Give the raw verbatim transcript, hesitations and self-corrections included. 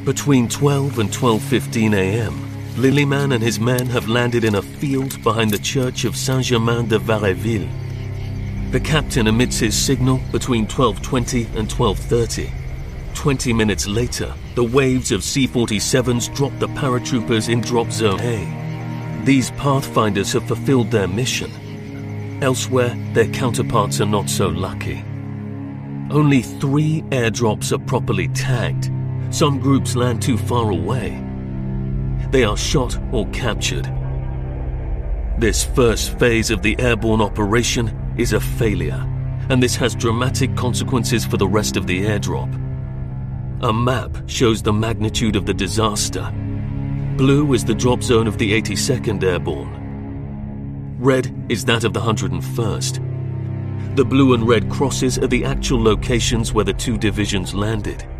Between twelve and twelve fifteen a m, Lillyman and his men have landed in a field behind the church of Saint-Germain-de-Varéville. The captain emits his signal between twelve twenty and twelve thirty. Twenty minutes later, the waves of C forty-sevens drop the paratroopers in drop zone A. These pathfinders have fulfilled their mission. Elsewhere, their counterparts are not so lucky. Only three airdrops are properly tagged. Some groups land too far away. They are shot or captured. This first phase of the airborne operation is a failure, and this has dramatic consequences for the rest of the airdrop. A map shows the magnitude of the disaster. Blue is the drop zone of the eighty-second Airborne. Red is that of the one hundred first. The blue and red crosses are the actual locations where the two divisions landed.